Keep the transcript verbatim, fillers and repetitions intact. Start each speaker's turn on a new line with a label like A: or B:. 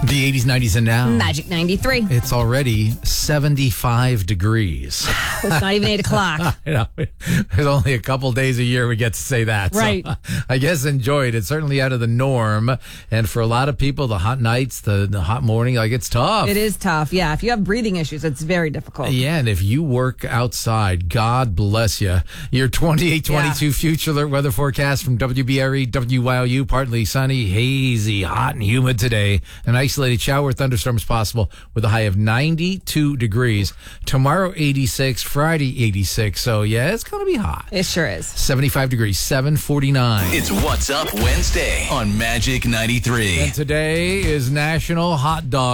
A: The eighties, nineties, and now.
B: Magic ninety-three.
A: It's already seventy-five degrees.
B: It's not even eight o'clock.
A: I know. There's only a couple days a year we get to say that.
B: Right.
A: So, I guess enjoy it. It's certainly out of the norm. And for a lot of people, the hot nights, the, the hot morning, like it's tough.
B: It is tough. Yeah. If you have breathing issues, it's very difficult.
A: Yeah, and if you work outside, God bless you. Your twenty-eight twenty-two
B: Yeah.
A: Future Alert weather forecast from W B R E, W Y L U. Partly sunny, hazy, hot, and humid today. An isolated shower with thunderstorms possible with a high of ninety-two degrees. Tomorrow, eighty-six. Friday, eighty-six. So, yeah, it's going to be hot.
B: It sure is.
A: seventy-five degrees, seven forty-nine.
C: It's What's Up Wednesday on Magic ninety-three.
A: And today is National Hot Dog